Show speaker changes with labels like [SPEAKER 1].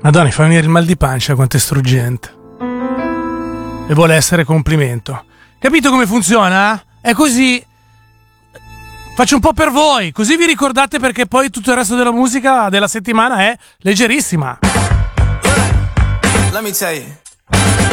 [SPEAKER 1] Madonna, mi fa venire il mal di pancia, quanto è struggente. E vuole essere complimento. Capito come funziona? È così. Faccio un po' per voi, così vi ricordate, perché poi tutto il resto della musica della settimana è leggerissima.
[SPEAKER 2] Let me tell you.